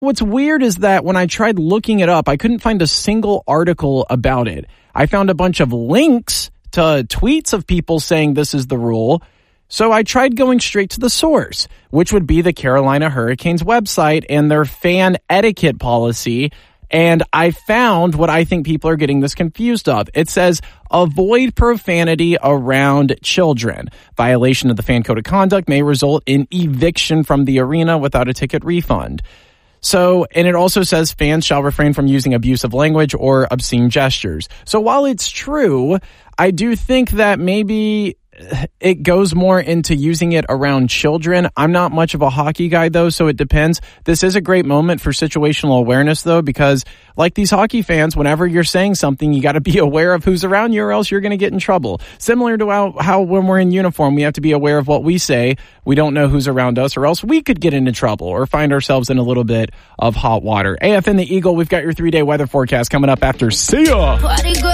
What's weird is that when I tried looking it up, I couldn't find a single article about it. I found a bunch of links to tweets of people saying this is the rule. So I tried going straight to the source, which would be the Carolina Hurricanes website and their fan etiquette policy. And I found what I think people are getting this confused of. It says, avoid profanity around children. Violation of the fan code of conduct may result in eviction from the arena without a ticket refund. So, and it also says fans shall refrain from using abusive language or obscene gestures. So while it's true, I do think that maybe it goes more into using it around children. I'm not much of a hockey guy, though, so it depends. This is a great moment for situational awareness, though, because like these hockey fans, whenever you're saying something, you got to be aware of who's around you or else you're going to get in trouble. Similar to how when we're in uniform, we have to be aware of what we say. We don't know who's around us or else we could get into trouble or find ourselves in a little bit of hot water. AFN the Eagle, we've got your 3-day weather forecast coming up after. See ya!